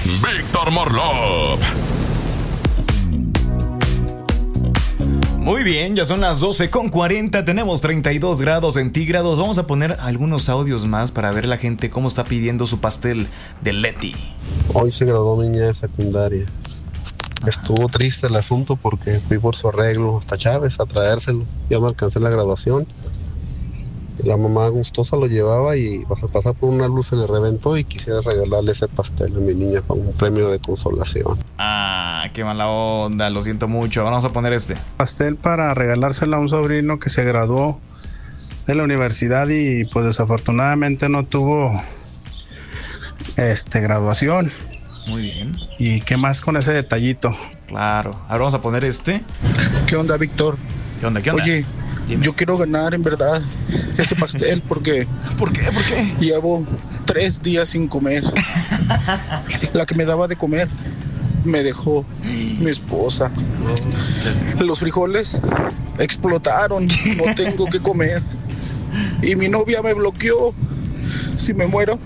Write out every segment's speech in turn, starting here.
Víctor Morlov. Muy bien, ya son las 12:40, tenemos 32 grados centígrados. Vamos a poner algunos audios más para ver la gente cómo está pidiendo su pastel de Leti. Hoy se graduó mi niña de secundaria. Estuvo triste el asunto porque fui por su arreglo hasta Chávez a traérselo. Ya no alcancé la graduación. La mamá gustosa lo llevaba y al pasar por una luz se le reventó y quisiera regalarle ese pastel a mi niña como un premio de consolación. Ah, qué mala onda, lo siento mucho. Vamos a poner este pastel para regalárselo a un sobrino que se graduó de la universidad y pues desafortunadamente no tuvo graduación. Muy bien. ¿Y qué más con ese detallito? Claro. Ahora vamos a poner este. ¿Qué onda, Víctor? ¿Qué onda? Oye, dime. Yo quiero ganar en verdad ese pastel porque... ¿Por qué? Llevo 3 días sin comer. La que me daba de comer me dejó mi esposa. Los frijoles explotaron. No tengo que comer. Y mi novia me bloqueó. Si me muero,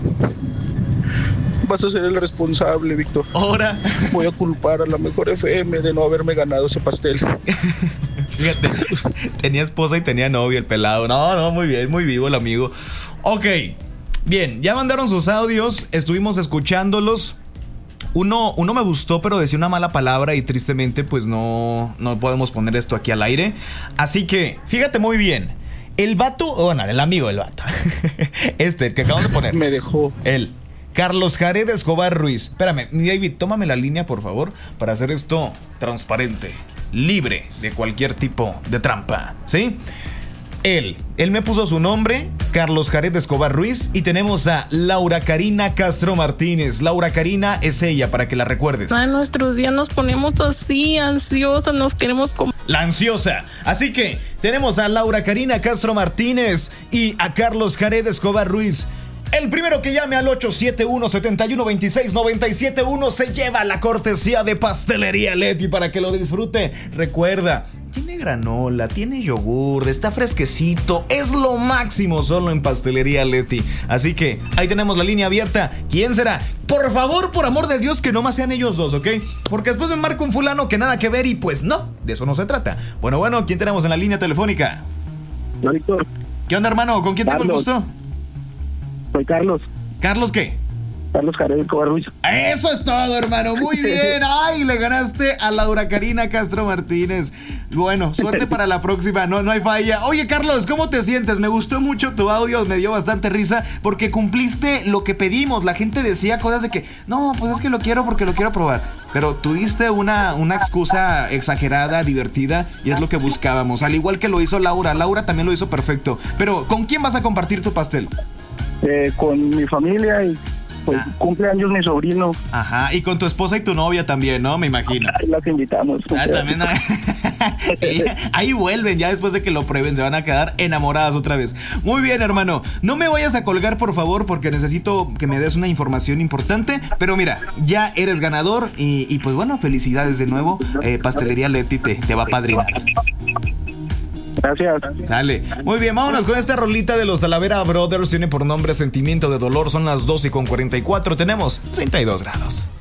vas a ser el responsable, Víctor. Ahora voy a culpar a la Mejor FM de no haberme ganado ese pastel. Fíjate, tenía esposa y tenía novio el pelado. No, muy bien, muy vivo el amigo. Ok, bien, ya mandaron sus audios, estuvimos escuchándolos. Uno me gustó, pero decía una mala palabra y tristemente pues no podemos poner esto aquí al aire. Así que, fíjate muy bien. El vato, bueno, el amigo del vato. El que acabamos de poner. Me dejó. Él. Carlos Jared Escobar Ruiz. Espérame, David, tómame la línea, por favor, para hacer esto transparente, libre de cualquier tipo de trampa, ¿sí? Él me puso su nombre, Carlos Jared Escobar Ruiz, y tenemos a Laura Karina Castro Martínez. Laura Karina es ella, para que la recuerdes. En nuestros días nos ponemos así, ansiosas, nos queremos comer. La ansiosa. Así que tenemos a Laura Karina Castro Martínez y a Carlos Jared Escobar Ruiz. El primero que llame al 871-7126-971 se lleva la cortesía de Pastelería Leti para que lo disfrute. Recuerda, tiene granola, tiene yogur, está fresquecito, es lo máximo solo en Pastelería Leti. Así que ahí tenemos la línea abierta. ¿Quién será? Por favor, por amor de Dios, que no más sean ellos dos, ¿ok? Porque después me marca un fulano que nada que ver y pues no, de eso no se trata. Bueno, ¿quién tenemos en la línea telefónica? Víctor. ¿Qué onda, hermano? ¿Con quién tengo el gusto? Soy Carlos. ¿Carlos qué? Carlos Jared Escobar Ruiz. Eso es todo, hermano. Muy bien. Ay, le ganaste a Laura Karina Castro Martínez. Bueno, suerte para la próxima. No hay falla. Oye, Carlos, ¿cómo te sientes? Me gustó mucho tu audio. Me dio bastante risa porque cumpliste lo que pedimos. La gente decía cosas de que no, pues es que lo quiero porque lo quiero probar. Pero tú diste una excusa exagerada, divertida, y es lo que buscábamos. Al igual que lo hizo Laura. Laura también lo hizo perfecto. Pero, ¿con quién vas a compartir tu pastel? Con mi familia y pues cumpleaños mi sobrino. Ajá, y con tu esposa y tu novia también, ¿no? Me imagino. Las invitamos. También. Sí, ahí vuelven, ya después de que lo prueben, se van a quedar enamoradas otra vez. Muy bien, hermano. No me vayas a colgar, por favor, porque necesito que me des una información importante. Pero mira, ya eres ganador y pues bueno, felicidades de nuevo. Pastelería Leti te va a padrinar. Gracias. Sale. Muy bien, vámonos con esta rolita de los Talavera Brothers. Tiene por nombre Sentimiento de Dolor. Son las 12:44. Tenemos 32 grados.